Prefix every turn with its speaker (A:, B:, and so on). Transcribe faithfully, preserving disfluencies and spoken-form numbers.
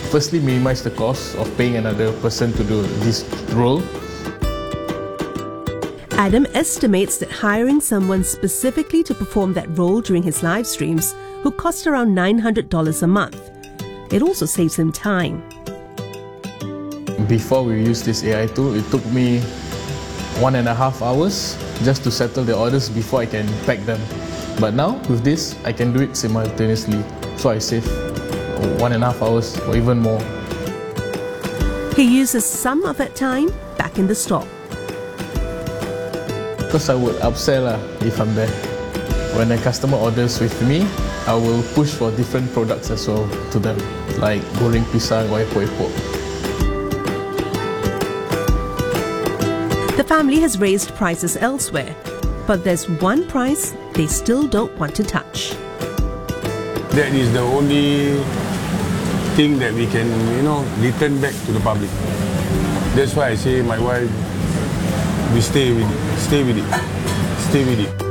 A: firstly minimize the cost of paying another person to do this role.
B: Adam estimates that hiring someone specifically to perform that role during his live streams will cost around nine hundred dollars a month. It also saves him time.
A: Before we used this A I tool, it took me one and a half hours just to settle the orders before I can pack them. But now, with this, I can do it simultaneously. So I save one and a half hours or even more.
B: He uses some of that time back in the store.
A: Because I would upsell uh, if I'm there. When a customer orders with me, I will push for different products as well to them, like goreng pisang or epok-epok.
B: The family has raised prices elsewhere, but there's one price they still don't want to touch.
C: That is the only thing that we can, you know, return back to the public. That's why I say my wife, we stay with it, stay with it, stay with it.